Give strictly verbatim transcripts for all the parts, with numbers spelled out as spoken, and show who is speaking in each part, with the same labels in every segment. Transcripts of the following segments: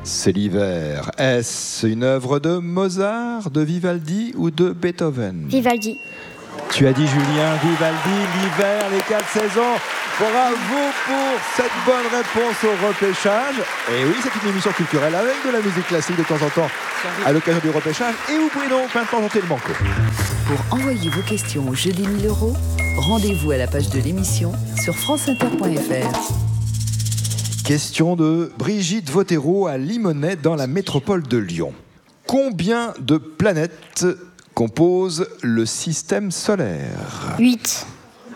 Speaker 1: C'est l'hiver. Est-ce une œuvre de Mozart, de Vivaldi ou de Beethoven?
Speaker 2: Vivaldi.
Speaker 1: Tu as dit Julien, Vivaldi, l'hiver, les quatre saisons. Bravo pour cette bonne réponse au repêchage. Et oui, c'est une émission culturelle avec de la musique classique de temps en temps à l'occasion du repêchage. Et vous pouvez donc maintenant tenter le banco.
Speaker 3: Pour envoyer vos questions au jeu des mille euros, rendez-vous à la page de l'émission sur franceinter point f r.
Speaker 1: Question de Brigitte Votero à Limonest dans la métropole de Lyon. Combien de planètes compose le système solaire?
Speaker 2: huit.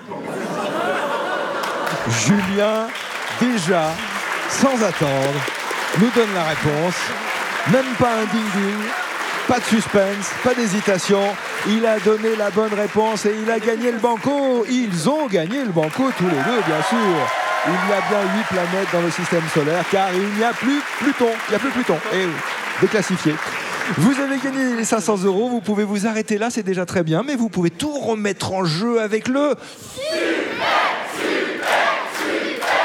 Speaker 1: Julien, déjà, sans attendre, nous donne la réponse. Même pas un ding-ding, pas de suspense, pas d'hésitation. Il a donné la bonne réponse et il a gagné le banco. Ils ont gagné le banco tous les deux, bien sûr. Il y a bien huit planètes dans le système solaire, car il n'y a plus Pluton. Il n'y a plus Pluton. Et oui, déclassifié. Vous avez gagné les cinq cents euros. Vous pouvez vous arrêter là, c'est déjà très bien. Mais vous pouvez tout remettre en jeu avec le... Super, super,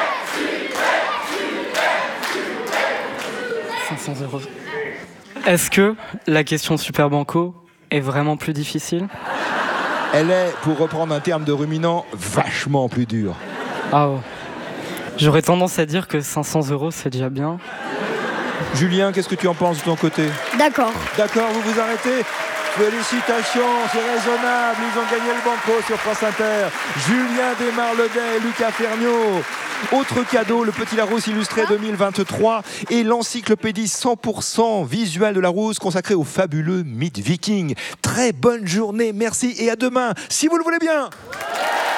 Speaker 4: super, super, super, cinq cents euros. Est-ce que la question Super Banco est vraiment plus difficile?
Speaker 1: Elle est, pour reprendre un terme de ruminant, vachement plus dure.
Speaker 4: Ah oh. J'aurais tendance à dire que cinq cents euros, c'est déjà bien.
Speaker 1: Julien, qu'est-ce que tu en penses de ton côté?
Speaker 2: D'accord.
Speaker 1: D'accord, vous vous arrêtez? Félicitations, c'est raisonnable, ils ont gagné le banco sur France Inter. Julien Desmarledet et Lucas Ferniaud. Autre cadeau, le Petit Larousse illustré deux mille vingt-trois et l'encyclopédie cent pour cent visuelle de Larousse consacrée au fabuleux mythe viking. Très bonne journée, merci et à demain, si vous le voulez bien.